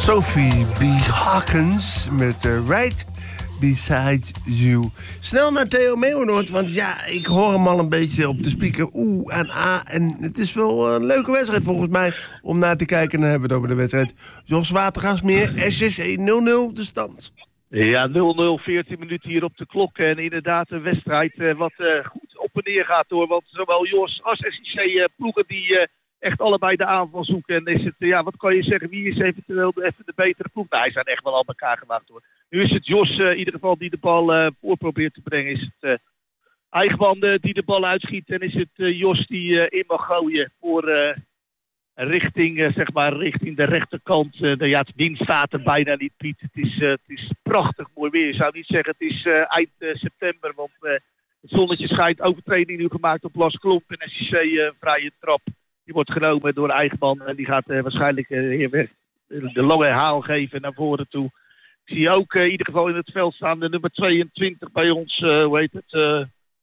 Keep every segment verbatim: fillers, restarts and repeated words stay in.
Sophie B. Hawkins met uh, Right Beside You. Snel naar Theo Meeuwenoord, want ja, ik hoor hem al een beetje op de speaker. Oeh en ah. En het is wel een leuke wedstrijd volgens mij om naar te kijken. En dan hebben we het over de wedstrijd. Jos Watergasmeer, S S E nul nul de stand. Ja, nul nul, veertien minuten hier op de klok. En inderdaad een wedstrijd uh, wat uh, goed op en neer gaat hoor. Want zowel Jos als S I C uh, ploegen die uh, echt allebei de aanval zoeken. En is het, uh, ja, wat kan je zeggen, wie is eventueel de, even de betere ploeg? Nou, hij zijn echt wel aan elkaar gemaakt hoor. Nu is het Jos uh, in ieder geval die de bal uh, voor probeert te brengen. Is het uh, Eichmann uh, die de bal uitschiet. En is het uh, Jos die uh, in mag gooien voor... Uh, Richting, uh, zeg maar, richting de rechterkant. Uh, de, ja, het wind staat er bijna niet, Piet. Het is, uh, het is prachtig mooi weer. Ik zou niet zeggen, het is uh, eind uh, september. Want uh, het zonnetje schijnt. Overtreding nu gemaakt op Las Klomp. En S C C uh, vrije trap. Die wordt genomen door Eichmann. En die gaat uh, waarschijnlijk uh, weer de lange haal geven naar voren toe. Ik zie ook uh, in ieder geval in het veld staan de nummer tweeëntwintig bij ons. Uh, hoe heet het? Uh,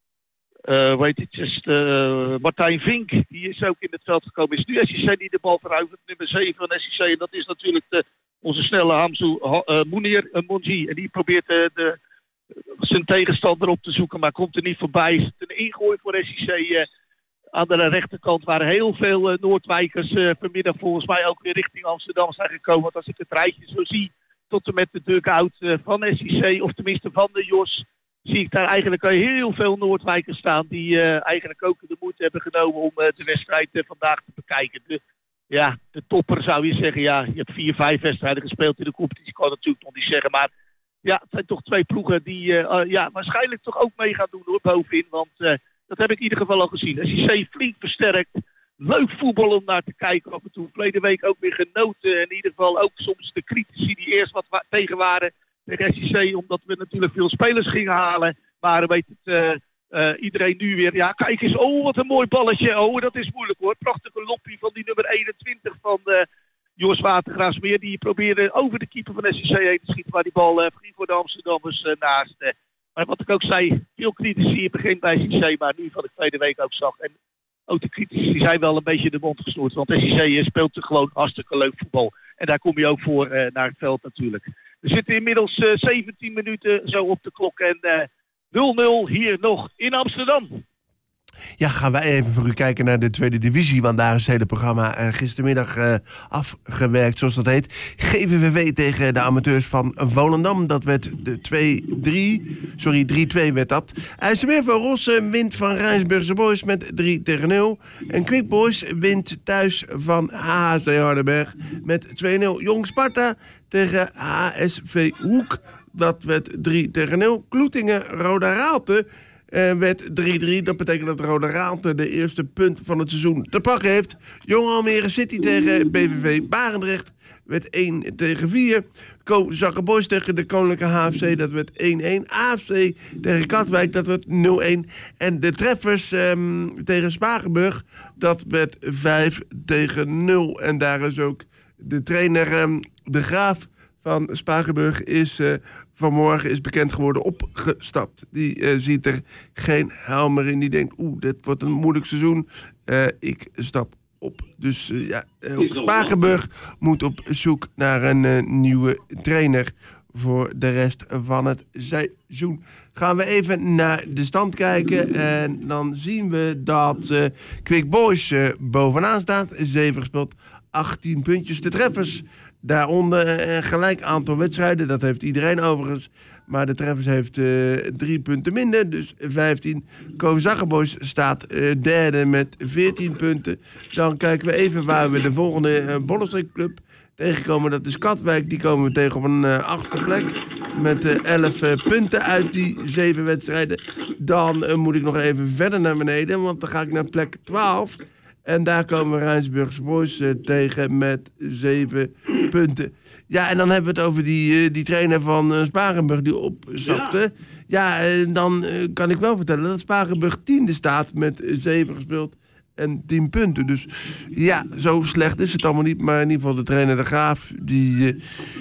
Uh, weet het, just, uh, Martijn Vink, die is ook in het veld gekomen. Is nu S I C die de bal veruivert, nummer zeven van S I C. En dat is natuurlijk de, onze snelle Hamzou uh, Mounir uh, Monji. En die probeert uh, de, zijn tegenstander op te zoeken, maar komt er niet voorbij. Is het een ingooi voor S I C. Uh, aan de rechterkant waren heel veel uh, Noordwijkers uh, vanmiddag volgens mij ook weer richting Amsterdam zijn gekomen. Want als ik het rijtje zo zie, tot en met de dugout uh, van S I C, of tenminste van de Jos... zie ik daar eigenlijk al heel veel Noordwijkers staan die uh, eigenlijk ook de moeite hebben genomen om uh, de wedstrijd uh, vandaag te bekijken. De, ja, de topper zou je zeggen, ja, je hebt vier, vijf wedstrijden gespeeld in de competitie, kan natuurlijk nog niet zeggen. Maar ja, het zijn toch twee ploegen die uh, uh, ja, waarschijnlijk toch ook mee gaan doen hoor, bovenin. Want uh, dat heb ik in ieder geval al gezien. S I C flink versterkt, leuk voetbal om naar te kijken af en toe. Verleden week ook weer genoten en in ieder geval ook soms de critici die eerst wat wa- tegen waren. Tegen S I C, omdat we natuurlijk veel spelers gingen halen. Maar weet het, uh, uh, iedereen nu weer... Ja, kijk eens, oh, wat een mooi balletje. Oh, dat is moeilijk hoor. Prachtige loppie van die nummer eenentwintig van uh, Jos Watergraafsmeer. Die probeerde over de keeper van S I C heen te schieten. Waar die bal uh, ging voor de Amsterdammers uh, naast. Uh. Maar wat ik ook zei, veel critici in het begin bij S I C. Maar nu van de tweede week ook zag. En ook de critici zijn wel een beetje de mond gesnoerd. Want S I C uh, speelt gewoon hartstikke leuk voetbal. En daar kom je ook voor uh, naar het veld natuurlijk. We zitten inmiddels uh, zeventien minuten zo op de klok en uh, nul nul hier nog in Amsterdam. Ja, gaan wij even voor u kijken naar de tweede divisie. Want daar is het hele programma uh, gistermiddag uh, afgewerkt, zoals dat heet. G V V W tegen de amateurs van Volendam. Dat werd de twee drie. Sorry, drie twee werd dat. IJsselmeer van Rossen wint van Rijnsburgse Boys met drie tegen nul. En Quick Boys wint thuis van H H C Hardenberg met twee nul. Jong Sparta tegen H S V Hoek. Dat werd drie tegen nul. Kloetingen, Roda Raalte uh, werd drie drie. Dat betekent dat Roda Raalte de eerste punt van het seizoen te pakken heeft. Jong Almere City tegen B V V Barendrecht werd één tegen vier. Co Zakkenboys tegen de Koninklijke H F C, dat werd één één. A F C tegen Katwijk, dat werd nul één. En de treffers um, tegen Spakenburg, dat werd vijf tegen nul. En daar is ook de trainer, um, De Graaf van Spakenburg, is uh, vanmorgen is bekend geworden opgestapt. Die uh, ziet er geen helm meer in. Die denkt, oeh, dit wordt een moeilijk seizoen. Uh, ik stap op. Dus uh, ja, uh, Spakenburg moet op zoek naar een uh, nieuwe trainer voor de rest van het seizoen. Gaan we even naar de stand kijken. En dan zien we dat uh, Quick Boys uh, bovenaan staat. zeven gespeeld, achttien puntjes. De treffers daaronder een gelijk aantal wedstrijden. Dat heeft iedereen overigens. Maar de treffers heeft uh, drie punten minder. Dus vijftien. Kozakkenboys staat uh, derde met veertien punten. Dan kijken we even waar we de volgende uh, Bollenstreekclub tegenkomen. Dat is Katwijk. Die komen we tegen op een uh, achtste plek. Met uh, elf uh, punten uit die zeven wedstrijden. Dan uh, moet ik nog even verder naar beneden. Want dan ga ik naar plek twaalf. En daar komen we Rijnsburgse Boys uh, tegen met zeven punten. Ja, en dan hebben we het over die, uh, die trainer van uh, Spakenburg die opstapte. Ja, ja uh, dan uh, kan ik wel vertellen dat Spakenburg tiende staat met zeven gespeeld en tien punten. Dus ja, zo slecht is het allemaal niet. Maar in ieder geval de trainer De Graaf, die... Uh,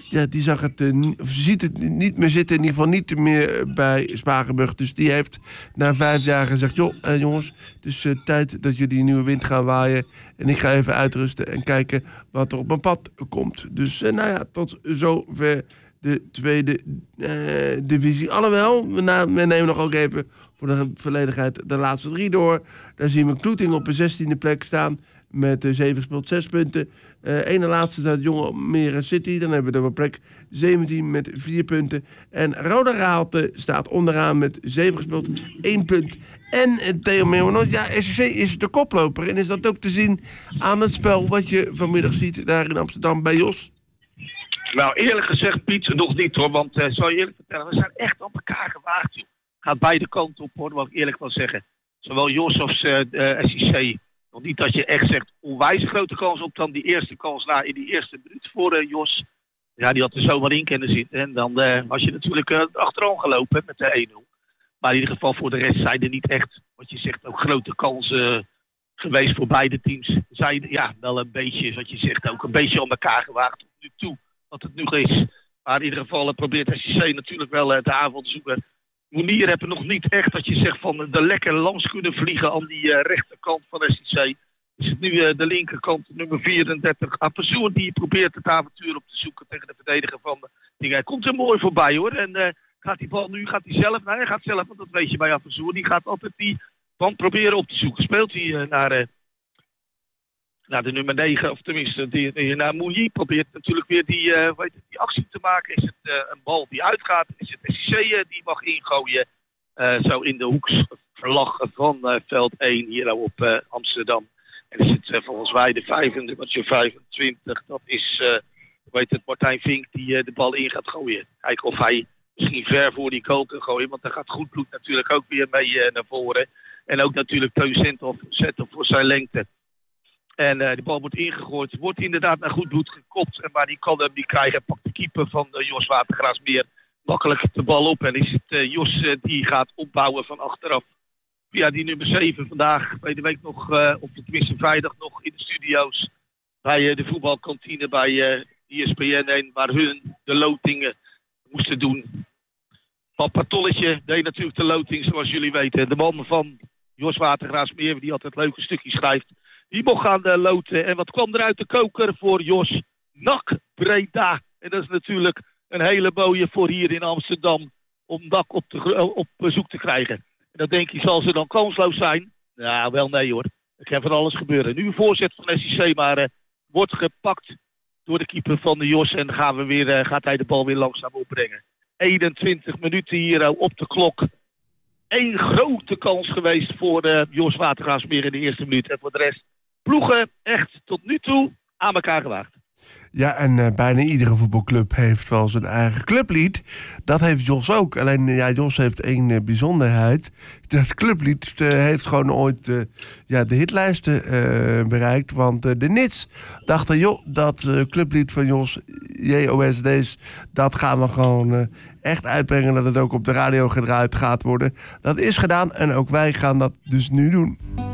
ja, die zag het, uh, of ziet het niet meer zitten. In ieder geval niet meer bij Spakenburg. Dus die heeft na vijf jaar gezegd... joh, uh, jongens, het is uh, tijd dat jullie een nieuwe wind gaan waaien. En ik ga even uitrusten en kijken wat er op mijn pad komt. Dus uh, nou ja, tot zover de tweede uh, divisie. Alhoewel, we, na, we nemen nog ook even voor de volledigheid de laatste drie door. Daar zien we Kloeting op de zestiende plek staan... met uh, zeven gespeeld, zes punten. Uh, Ene laatste staat Jonge Almere City. Dan hebben we er op plek zeventien met vier punten. En Roda Raalte staat onderaan met zeven gespeeld, één punt. En uh, Theo Meeuwenoord, ja, S C C is de koploper. En is dat ook te zien aan het spel wat je vanmiddag ziet daar in Amsterdam bij Jos? Nou, eerlijk gezegd, Piet, nog niet hoor. Want, uh, zal je eerlijk vertellen, we zijn echt op elkaar gewaagd, joh. Gaat beide kanten op, hoor, wat ik eerlijk wil zeggen. Zowel Jos als uh, uh, S C C. Nog niet dat je echt zegt, onwijs grote kans op dan die eerste kans na in die eerste minuut voor uh, Jos. Ja, die had er zomaar in kunnen zitten. En dan uh, was je natuurlijk uh, achterom gelopen met de één nul. Maar in ieder geval voor de rest zijn er niet echt, wat je zegt, ook grote kansen uh, geweest voor beide teams. Zijn ja, wel een beetje, wat je zegt, ook een beetje om elkaar gewaagd tot nu toe. Wat het nu is. Maar in ieder geval uh, probeert S C C natuurlijk wel uh, de avond te zoeken. Moenier hebben nog niet echt dat je zegt van de lekker langs kunnen vliegen aan die uh, rechterkant van S C C. Is het nu uh, de linkerkant, nummer vierendertig, Apazour, die probeert het avontuur op te zoeken tegen de verdediger van de ding. Hij komt er mooi voorbij hoor. En uh, gaat die bal nu, gaat hij zelf, nou hij gaat zelf, want dat weet je bij Apazour, die gaat altijd die band proberen op te zoeken. Speelt hij uh, naar, uh, naar de nummer negen, of tenminste die, die, naar Mounier, probeert natuurlijk weer die, uh, weet het, die actie te maken. Is het uh, een bal die uitgaat, is het S C C uh, die mag ingooien, uh, zo in de hoeksvlag van uh, veld één hier nou op uh, Amsterdam. En is het uh, volgens mij de vijfentwintig, dat is uh, weet het, Martijn Vink die uh, de bal in gaat gooien. Kijken of hij misschien ver voor die goal kan gooien, want daar gaat Goedbloed natuurlijk ook weer mee uh, naar voren. En ook natuurlijk Teun Zenthoff zetten voor zijn lengte. En uh, de bal wordt ingegooid, wordt inderdaad naar Goedbloed gekopt. En maar die kan hem niet krijgen, pakt de keeper van uh, Jos Watergraasmeer makkelijk de bal op. En is het uh, Jos uh, die gaat opbouwen van achteraf. Ja, die nummer zeven vandaag, bij de week nog, uh, of tenminste vrijdag nog in de studio's. Bij uh, de voetbalkantine bij uh, E S P N één, waar hun de lotingen moesten doen. Papa Tolletje deed natuurlijk de loting, zoals jullie weten. De man van Jos Watergraasmeer, die altijd leuke stukjes schrijft. Die mocht gaan uh, loten. En wat kwam er uit de koker voor Jos? N A C Breda. En dat is natuurlijk een hele mooie voor hier in Amsterdam. Om N A C op, te, op bezoek te krijgen. En dan denk je, zal ze dan kansloos zijn? Nou, wel nee hoor. Er kan van alles gebeuren. Nu een voorzet van S C C, maar uh, wordt gepakt door de keeper van de Jos. En gaan we weer, uh, gaat hij de bal weer langzaam opbrengen. eenentwintig minuten hier uh, op de klok. Eén grote kans geweest voor uh, Jos Watergraasmeer in de eerste minuut. En voor de rest ploegen echt tot nu toe aan elkaar gewaagd. Ja, en uh, bijna iedere voetbalclub heeft wel zijn eigen clublied. Dat heeft Jos ook. Alleen, ja, Jos heeft één uh, bijzonderheid. Dat clublied uh, heeft gewoon ooit uh, ja, de hitlijsten uh, bereikt. Want uh, de Nits dachten, joh, dat uh, clublied van Jos, J O S D's, dat gaan we gewoon uh, echt uitbrengen. Dat het ook op de radio gedraaid gaat worden. Dat is gedaan en ook wij gaan dat dus nu doen.